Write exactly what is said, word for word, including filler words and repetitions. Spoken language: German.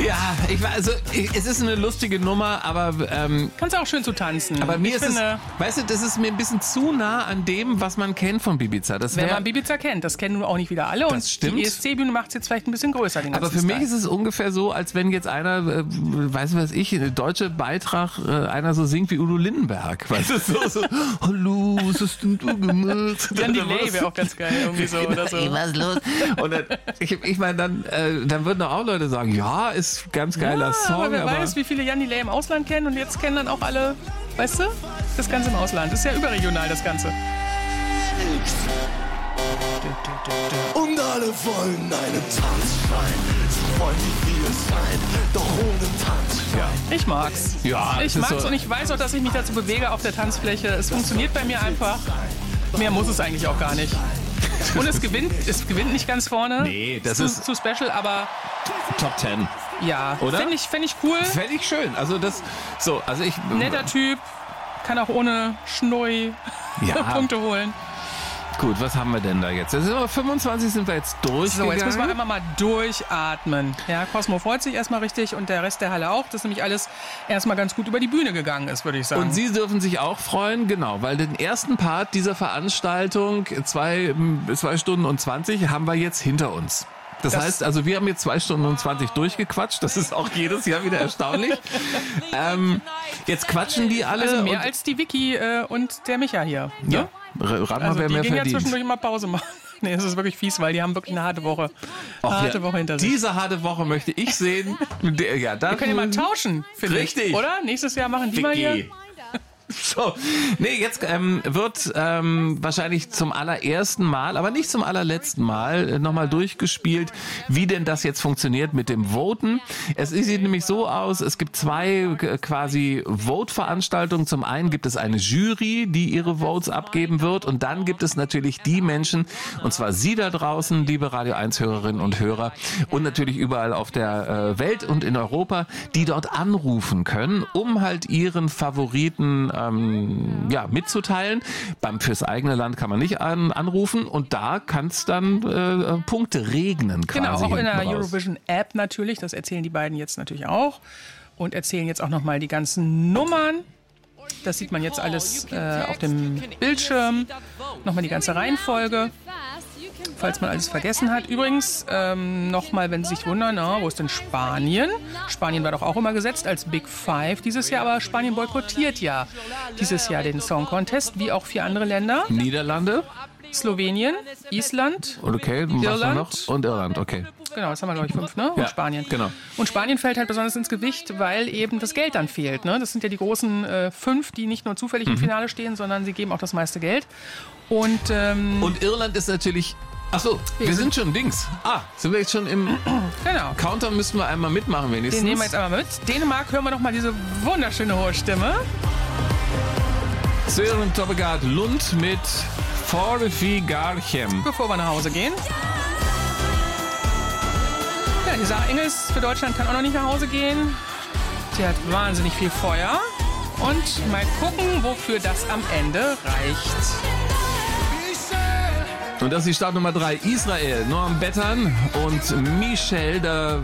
Ja, ich war, also ich, es ist eine lustige Nummer, aber ähm, kannst auch schön zu tanzen. Aber mir ich ist finde, es, weißt du, das ist mir ein bisschen zu nah an dem, was man kennt von Bibiza. Das wenn wär, man Bibiza kennt, das kennen nun auch nicht wieder alle. Das und stimmt. Die E S C-Bühne macht es jetzt vielleicht ein bisschen größer. Den aber für Style. mich ist es ungefähr so, als wenn jetzt einer, äh, weiß was ich, ein deutscher Beitrag, äh, einer so singt wie Udo Lindenberg. Weißt du, so, so hallo, was hast denn du gemacht? Jan Delay wäre auch ganz geil, irgendwie so oder so. Ey, was ist los? Und dann, ich, ich meine, dann, äh, dann würden auch Leute sagen, ja, ist ganz geiler ja, Song. Aber wer aber weiß, wie viele Jan Delay im Ausland kennen und jetzt kennen dann auch alle, weißt du, das Ganze im Ausland. Das ist ja überregional, das Ganze. Und alle wollen einen Tanzschein. Sie wollen wie wir sein, doch ohne Tanzschein. Ich mag's. Ja, ich es ist mag's so- und ich weiß auch, dass ich mich dazu bewege auf der Tanzfläche. Es funktioniert bei mir einfach. Mehr muss es eigentlich auch gar nicht. Und es gewinnt, es gewinnt nicht ganz vorne. Nee, das zu, ist- zu special, aber Top Ten. ja, Oder? finde ich, find ich cool. Fände ich schön. Also das, so, also ich... Netter Typ, kann auch ohne Schnui Ja. Punkte holen. Gut, was haben wir denn da jetzt? Also sind wir fünfundzwanzig sind wir jetzt durchgegangen. So, jetzt müssen wir einmal mal durchatmen. Ja, Cosmo freut sich erstmal richtig und der Rest der Halle auch, dass nämlich alles erstmal ganz gut über die Bühne gegangen ist, würde ich sagen. Und Sie dürfen sich auch freuen, genau, weil den ersten Part dieser Veranstaltung, zwei, zwei Stunden und zwanzig, haben wir jetzt hinter uns. Das, Das- heißt, also wir haben jetzt zwei Stunden und zwanzig durchgequatscht. Das ist auch jedes Jahr wieder erstaunlich. ähm, jetzt quatschen die alle. Also mehr und, als die Vicky äh, und der Micha hier. ja, Ne? rat mal, Also wer die mehr gehen ja verdient. zwischendurch immer Pause machen. Nee, es ist wirklich fies, weil die haben wirklich eine harte Woche. Ach harte ja, Woche hinter sich. Diese harte Woche möchte ich sehen. Der- ja, Wir können ja mal tauschen, finde ich. Richtig. Oder? Nächstes Jahr machen die mal hier. Vicky. So, nee, jetzt ähm, wird ähm, wahrscheinlich zum allerersten Mal, aber nicht zum allerletzten Mal äh, nochmal durchgespielt, wie denn das jetzt funktioniert mit dem Voten. Es sieht nämlich so aus, es gibt zwei äh, quasi Vote-Veranstaltungen. Zum einen gibt es eine Jury, die ihre Votes abgeben wird und dann gibt es natürlich die Menschen, und zwar Sie da draußen, liebe Radio eins Hörerinnen und Hörer und natürlich überall auf der äh, Welt und in Europa, die dort anrufen können, um halt ihren Favoriten ähm, ja, mitzuteilen. Beim fürs eigene Land kann man nicht an, anrufen und da kann es dann äh, Punkte regnen quasi. Genau, auch in der hinten raus. Eurovision-App natürlich. Das erzählen die beiden jetzt natürlich auch. Und erzählen jetzt auch nochmal die ganzen Nummern. Das sieht man jetzt alles äh, auf dem Bildschirm. Nochmal die ganze Reihenfolge, falls man alles vergessen hat. Übrigens, ähm, nochmal, wenn Sie sich wundern, na, wo ist denn Spanien? Spanien war doch auch immer gesetzt als Big Five dieses Jahr, aber Spanien boykottiert ja dieses Jahr den Song Contest, wie auch vier andere Länder. Niederlande, Slowenien, Island, okay, was Irland. noch? Und Irland, okay. genau, das haben wir glaube ich fünf, ne? Und Ja, Spanien. genau. Und Spanien fällt halt besonders ins Gewicht, weil eben das Geld dann fehlt, ne? Das sind ja die großen äh, fünf, die nicht nur zufällig Mhm. im Finale stehen, sondern sie geben auch das meiste Geld. Und ähm, Und Irland ist natürlich... Achso, wir sind schon Dings. Ah, sind wir jetzt schon im genau. Counter, müssen wir einmal mitmachen wenigstens. Den nehmen wir jetzt einmal mit. Dänemark, hören wir noch mal diese wunderschöne hohe Stimme. Søren Toppegaard Lund mit Forfi Garchem. Bevor wir nach Hause gehen. Ja, die Sarah Engels für Deutschland kann auch noch nicht nach Hause gehen. Sie hat wahnsinnig viel Feuer. Und mal gucken, wofür das am Ende reicht. Und das ist die Startnummer drei. Israel, Noam Bettern und Michel. Da